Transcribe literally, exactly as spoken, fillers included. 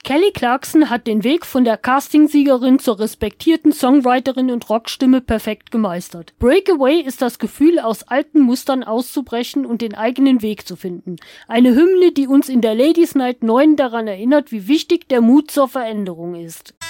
Kelly Clarkson hat den Weg von der Castingsiegerin zur respektierten Songwriterin und Rockstimme perfekt gemeistert. Breakaway ist das Gefühl, aus alten Mustern auszubrechen und den eigenen Weg zu finden. Eine Hymne, die uns in der Ladies Night neun daran erinnert, wie wichtig der Mut zur Veränderung ist.